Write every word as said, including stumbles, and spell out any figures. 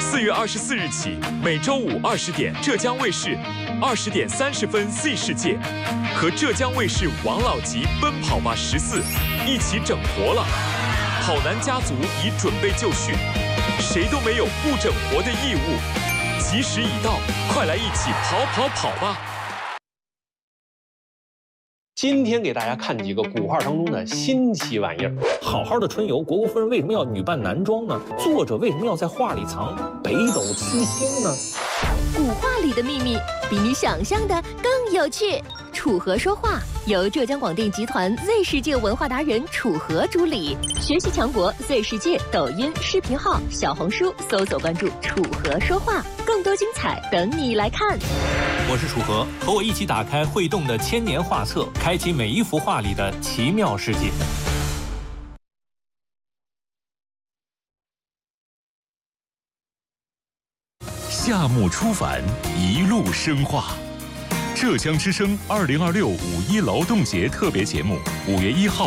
四月二十四日起，每周五二十点，浙江卫视二十点三十分 Z 世界和浙江卫视王老吉《奔跑吧十四》一起整活了。跑男家族已准备就绪，谁都没有不整活的义务。吉时已到，快来一起跑跑跑吧！ 今天给大家看几个古画当中的新奇玩意儿。 好好的春游，虢国夫人为什么要女扮男装呢？作者为什么要在画里藏北斗七星呢？ 古画里的秘密比你想象的更有趣。楚河说话由浙江广电集团 Z 世界文化达人楚河主理，学习强国 Z 世界抖音视频号、小红书搜索关注楚河说话，更多精彩等你来看。 我是楚河，和我一起打开会动的千年画册，开启每一幅画里的奇妙世界。 夏目初返，一路深化。浙江之声二零二六五一劳动节特别节目，五月一号